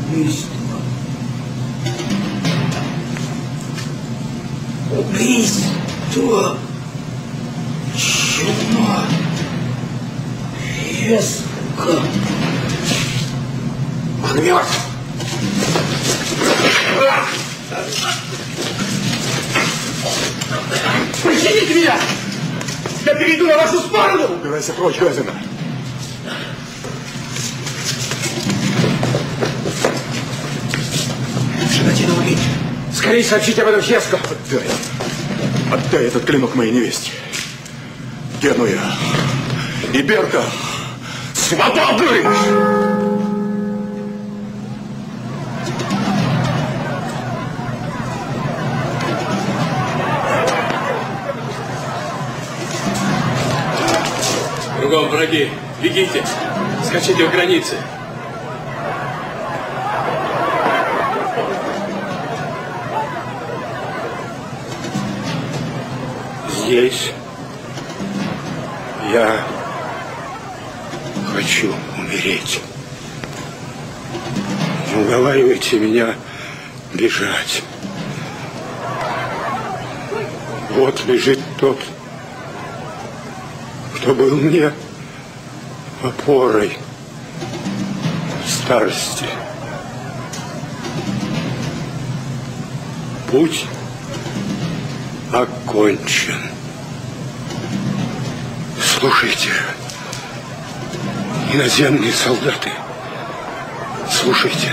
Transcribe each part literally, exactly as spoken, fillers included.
Убийство. Убийство. Чума. Еска. Он мертв. Пощадите меня! Я перейду на вашу сторону! Убирайся прочь, Гезена. Животину убить. Скорее сообщите об этом Хеску. Отдай. Отдай этот клинок моей невесте. Генуя и Берта свободны! Кругом враги. Бегите. Скачите в границы. Здесь я хочу умереть. Не уговаривайте меня бежать. Вот лежит тот, кто был мне опорой в старости. Путь окончен. Слушайте, иноземные солдаты, слушайте.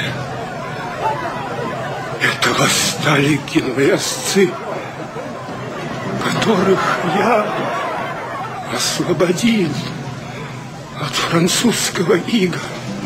Это восстали генуэзцы, которых я освободил от французского ига.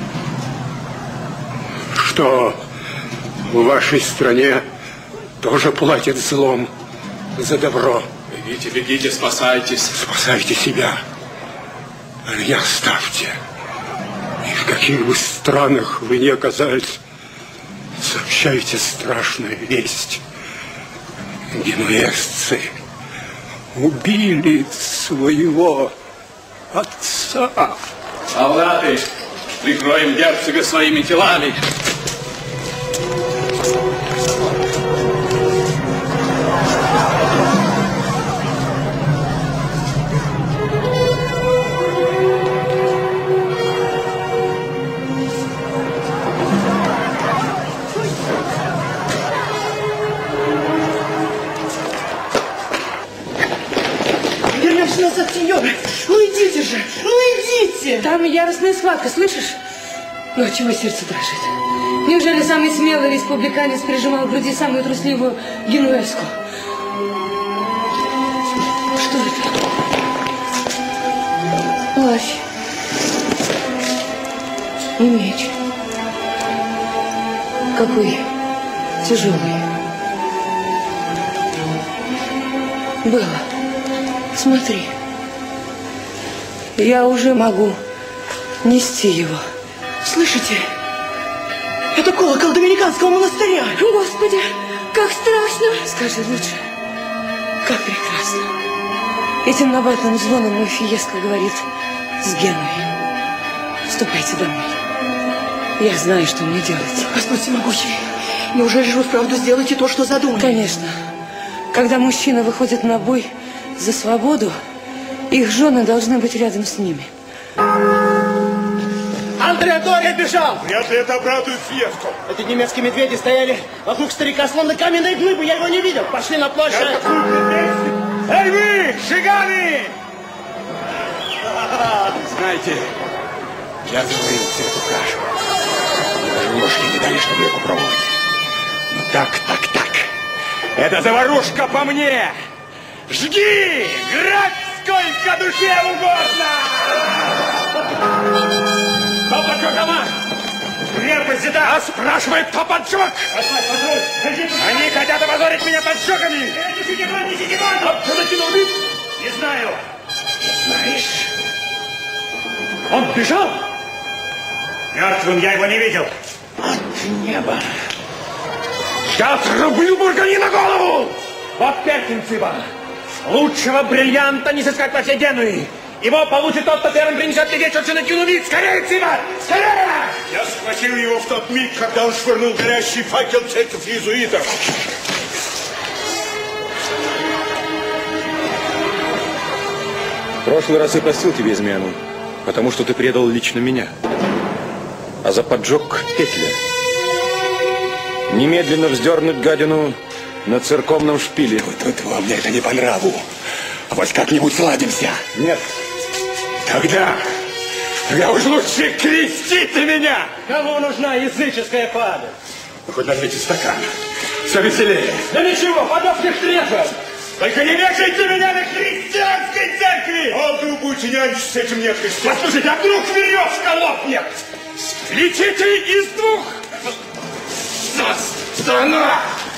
Что, в вашей стране тоже платят злом за добро? Бегите, бегите, спасайтесь. Спасайте себя. А меня оставьте. И в каких бы странах вы ни оказались, сообщайте страшную весть. Генуэзцы убили своего отца. Солдаты, прикроем герцога своими телами. Назад, сеньор! Ну идите же! Ну идите! Там яростная схватка, слышишь? Ну, чего сердце дрожит? Неужели самый смелый республиканец прижимал к груди самую трусливую генуэзку? Что это? Плащ. И меч. Какой тяжелый. Белла, смотри. Я уже могу нести его. Слышите? Это колокол Доминиканского монастыря. Господи, как страшно. Скажи лучше, как прекрасно. Этим набатным звоном мой Фиеско говорит с Генуей. Ступайте домой. Я знаю, что мне делать. Господь всемогущий, неужели же вы вправду сделаете то, что задумали? Конечно. Когда мужчина выходит на бой за свободу, их жены должны быть рядом с ними. Андреатория бежал! Вряд ли это обрадует Фиеско. Эти немецкие медведи стояли вокруг старика, словно каменные глыбы. Я его не видел. Пошли на площадь. Эй вы, шиганы! Знаете, я заварил всю эту кашу. Мне даже ложки не дали, чтобы ее попробовать. Ну так, так, так. Это заварушка по мне! Жги! Грать сколько душе угодно! Кто поджег дома? Крепость да! А спрашивай, кто поджег? Они хотят опозорить меня поджогами! Откуда кинули? Не знаю. Не знаешь? Он бежал? Мертвым я его не видел. От неба. Я отрублю бургани на голову! Вот перкинцева! Лучшего бриллианта не сыскать во всей Генуи! Его получит тот, кто первым принесет тебе чертину киновид. Скорее, Цима! Скорее! Я схватил его в тот миг, когда он швырнул горящий факел в церковь иезуитов. В прошлый раз я простил тебе измену, потому что ты предал лично меня. А за поджог петля. Немедленно вздернуть гадину на церковном шпиле. Вот, вот вам мне это не по нраву. А вот как-нибудь сладимся. Нет. Тогда, тогда уж лучше крестите меня. Кому нужна языческая падаль? Ну, хоть налейте стакан. Все веселее. Да ничего, подавки трезвым. Только не вешайте меня на христианской церкви! А вдруг будете нянчить с этим нехристи? Послушайте, а вдруг веревка лопнет? Сплетите из двух... Страна!